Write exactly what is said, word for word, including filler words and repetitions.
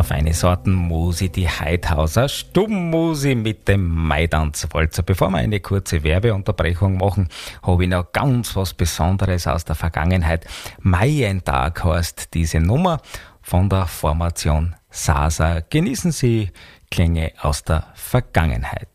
Auf eine Sorten Musi, die Heidhauser Stummmusi mit dem Maidanzwalzer. Bevor wir eine kurze Werbeunterbrechung machen, habe ich noch ganz was Besonderes aus der Vergangenheit. Maientag heißt diese Nummer von der Formation Sasa. Genießen Sie Klänge aus der Vergangenheit.